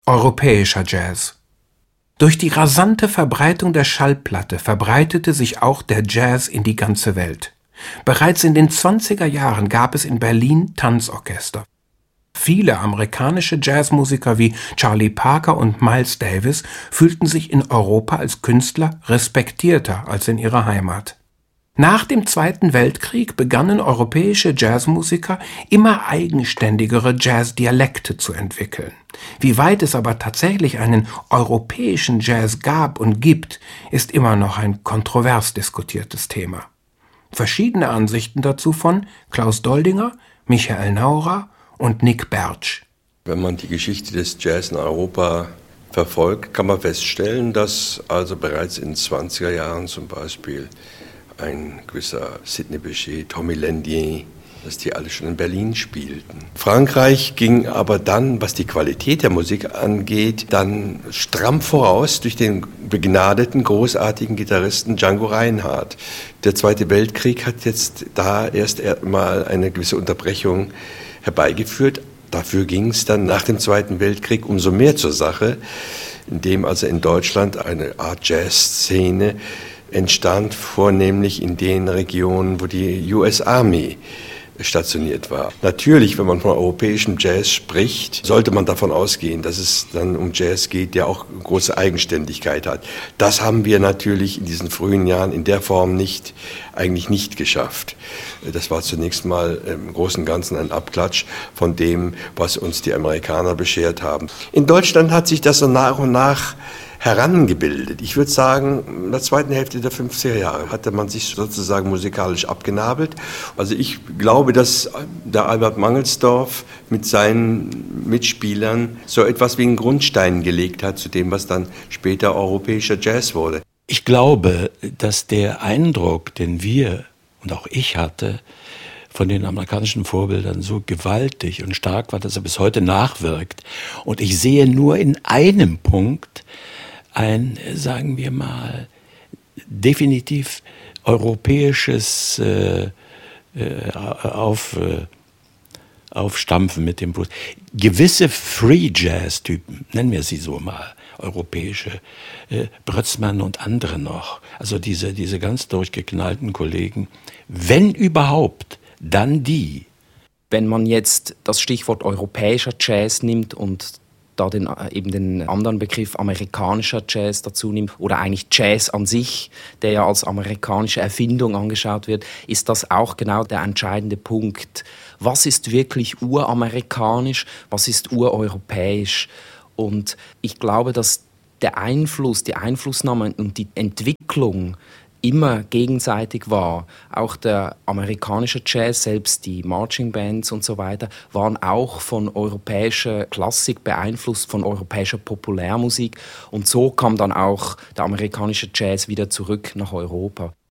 Europäischer Jazz. Durch die rasante Verbreitung der Schallplatte verbreitete sich auch der Jazz in die ganze Welt. Bereits in den 20er Jahren gab es in Berlin Tanzorchester. Viele amerikanische Jazzmusiker wie Charlie Parker und Miles Davis fühlten sich in Europa als Künstler respektierter als in ihrer Heimat. Nach dem Zweiten Weltkrieg begannen europäische Jazzmusiker immer eigenständigere Jazzdialekte zu entwickeln. Wie weit es aber tatsächlich einen europäischen Jazz gab und gibt, ist immer noch ein kontrovers diskutiertes Thema. Verschiedene Ansichten dazu von Klaus Doldinger, Michael Naurer und Nick Bertsch. Wenn man die Geschichte des Jazz in Europa verfolgt, kann man feststellen, dass also bereits in den 20er Jahren zum Beispiel ein gewisser Sidney Bechet, Tommy Lendier, dass die alle schon in Berlin spielten. Frankreich ging aber dann, was die Qualität der Musik angeht, dann stramm voraus durch den begnadeten, großartigen Gitarristen Django Reinhardt. Der Zweite Weltkrieg hat jetzt da erst mal eine gewisse Unterbrechung herbeigeführt. Dafür ging es dann nach dem Zweiten Weltkrieg umso mehr zur Sache, indem also in Deutschland eine Art Jazzszene entstand, vornehmlich in den Regionen, wo die US Army stationiert war. Natürlich, wenn man von europäischem Jazz spricht, sollte man davon ausgehen, dass es dann um Jazz geht, der auch große Eigenständigkeit hat. Das haben wir natürlich in diesen frühen Jahren in der Form eigentlich nicht geschafft. Das war zunächst mal im Großen und Ganzen ein Abklatsch von dem, was uns die Amerikaner beschert haben. In Deutschland hat sich das so nach und nach herangebildet. Ich würde sagen, in der zweiten Hälfte der 50er Jahre hatte man sich sozusagen musikalisch abgenabelt. Also ich glaube, dass der Albert Mangelsdorf mit seinen Mitspielern so etwas wie einen Grundstein gelegt hat zu dem, was dann später europäischer Jazz wurde. Ich glaube, dass der Eindruck, den wir und auch ich hatte, von den amerikanischen Vorbildern so gewaltig und stark war, dass er bis heute nachwirkt. Und ich sehe nur in einem Punkt ein, sagen wir mal, definitiv europäisches Aufstampfen mit dem Fuß. Gewisse Free-Jazz-Typen, nennen wir sie so mal, europäische, Brötzmann und andere noch, also diese ganz durchgeknallten Kollegen, wenn überhaupt, dann die. Wenn man jetzt das Stichwort europäischer Jazz nimmt und da eben den anderen Begriff amerikanischer Jazz dazu nimmt oder eigentlich Jazz an sich, der ja als amerikanische Erfindung angeschaut wird, ist das auch genau der entscheidende Punkt. Was ist wirklich uramerikanisch, was ist ureuropäisch? Und ich glaube, dass der Einfluss, die Einflussnahme und die Entwicklung immer gegenseitig war. Auch der amerikanische Jazz, selbst die Marching Bands und so weiter, waren auch von europäischer Klassik beeinflusst, von europäischer Populärmusik. Und so kam dann auch der amerikanische Jazz wieder zurück nach Europa.